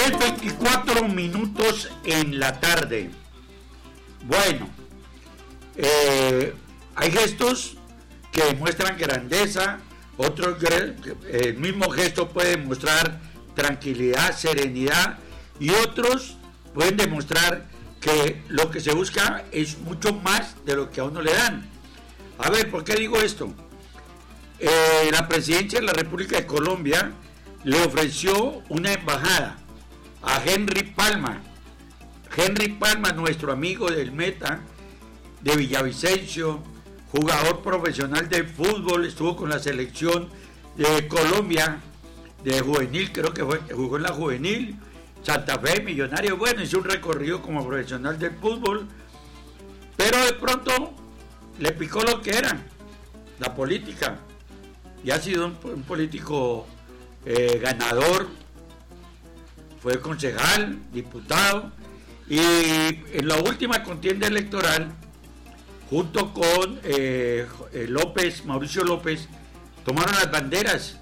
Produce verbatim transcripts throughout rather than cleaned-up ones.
tres veinticuatro minutos en la tarde. Bueno, eh, hay gestos que demuestran grandeza, otros, el mismo gesto puede demostrar tranquilidad, serenidad, y otros pueden demostrar que lo que se busca es mucho más de lo que a uno le dan. A ver, ¿por qué digo esto? Eh, la presidencia de la República de Colombia le ofreció una embajada a Henry Palma. Henry Palma, nuestro amigo del Meta, de Villavicencio, jugador profesional de fútbol, estuvo con la selección de Colombia, de juvenil, creo que fue, jugó en la juvenil, Santa Fe, Millonario, bueno, hizo un recorrido como profesional del fútbol, pero de pronto le picó lo que era, la política, y ha sido un, un político eh, ganador, fue concejal, diputado, y en la última contienda electoral, junto con eh, López, Mauricio López, tomaron las banderas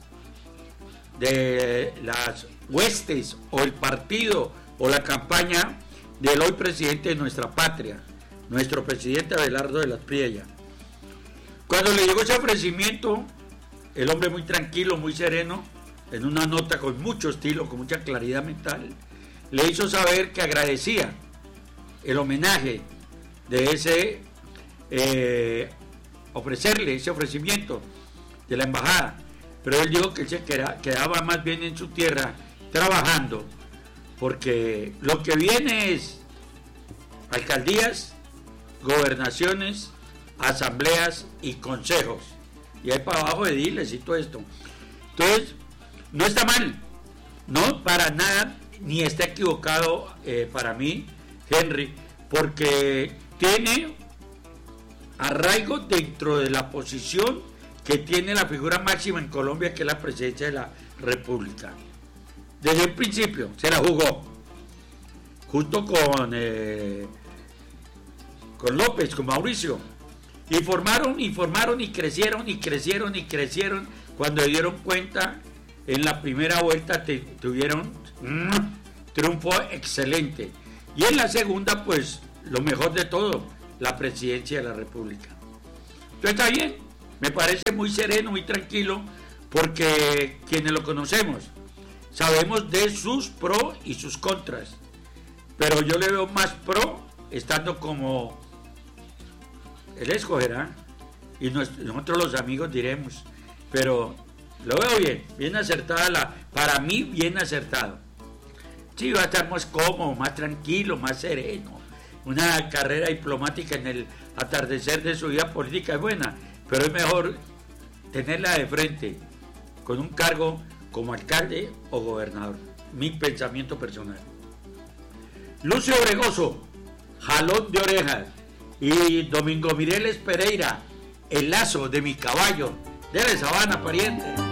de las huestes o el partido o la campaña del hoy presidente de nuestra patria, nuestro presidente Abelardo de las Priella. Cuando le llegó ese ofrecimiento, el hombre muy tranquilo, muy sereno, en una nota con mucho estilo, con mucha claridad mental, le hizo saber que agradecía el homenaje de ese eh, ofrecerle ese ofrecimiento de la embajada, pero él dijo que él se quedaba más bien en su tierra trabajando, porque lo que viene es alcaldías, gobernaciones, asambleas y consejos, y ahí para abajo ediles y todo esto. Entonces no está mal, no para nada, ni está equivocado eh, para mí Henry, porque tiene arraigo dentro de la posición que tiene la figura máxima en Colombia, que es la presidencia de la República. Desde el principio se la jugó, junto con, eh, con López, con Mauricio, y formaron, y formaron, y crecieron, y crecieron, y crecieron. Cuando se dieron cuenta, en la primera vuelta te, tuvieron un triunfo excelente. Y en la segunda, pues, lo mejor de todo, la presidencia de la República. Entonces está bien, me parece muy sereno, muy tranquilo, porque quienes lo conocemos sabemos de sus pros y sus contras, pero yo le veo más pro estando como él escogerá, y nosotros los amigos diremos, pero lo veo bien, bien acertada, la, para mí bien acertado. Sí, va a estar más cómodo, más tranquilo, más sereno. Una carrera diplomática en el atardecer de su vida política es buena, pero es mejor tenerla de frente con un cargo como alcalde o gobernador. Mi pensamiento personal. Lucio Bregoso, jalón de orejas, y Domingo Mireles Pereira, el lazo de mi caballo. Dele sabana, pariente.